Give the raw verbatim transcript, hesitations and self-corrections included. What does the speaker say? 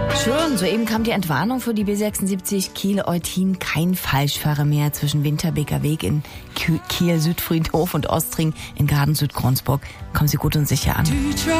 Schön, soeben kam die Entwarnung für die B sechsundsiebzig Kiel-Eutin. Kein Falschfahrer mehr zwischen Winterbeker Weg in Kiel-Südfriedhof und Ostring in Garden-Südgronsburg. Kommen Sie gut und sicher an.